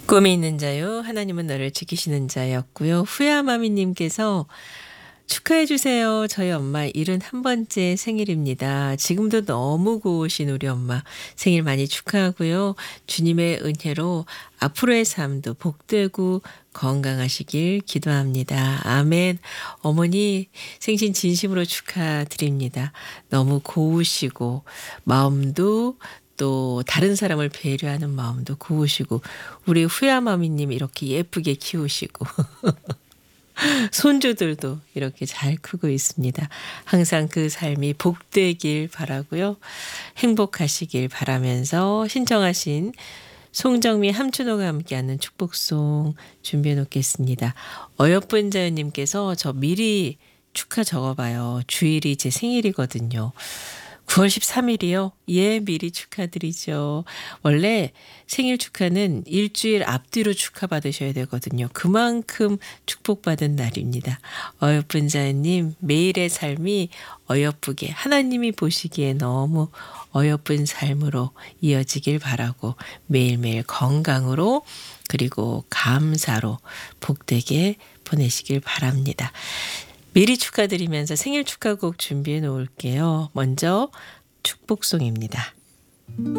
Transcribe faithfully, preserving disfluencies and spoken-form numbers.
꿈이 있는 자요 하나님은 너를 지키시는 자였고요. 후야마미님께서 축하해 주세요. 저희 엄마 일흔한 번째 생일입니다. 지금도 너무 고우신 우리 엄마 생일 많이 축하하고요. 주님의 은혜로 앞으로의 삶도 복되고 건강하시길 기도합니다. 아멘. 어머니 생신 진심으로 축하드립니다. 너무 고우시고 마음도 또 다른 사람을 배려하는 마음도 고우시고 우리 후야마미님 이렇게 예쁘게 키우시고 손주들도 이렇게 잘 크고 있습니다. 항상 그 삶이 복되길 바라고요. 행복하시길 바라면서 신청하신 송정미 함춘호가 함께하는 축복송 준비해 놓겠습니다. 어여쁜 자연님께서 저 미리 축하 적어봐요. 주일이 제 생일이거든요. 구월 십삼일이요? 예, 미리 축하드리죠. 원래 생일 축하는 일주일 앞뒤로 축하받으셔야 되거든요. 그만큼 축복받은 날입니다. 어여쁜 자연님, 매일의 삶이 어여쁘게 하나님이 보시기에 너무 어여쁜 삶으로 이어지길 바라고 매일매일 건강으로 그리고 감사로 복되게 보내시길 바랍니다. 미리 축하드리면서 생일 축하곡 준비해 놓을게요. 먼저 축복송입니다.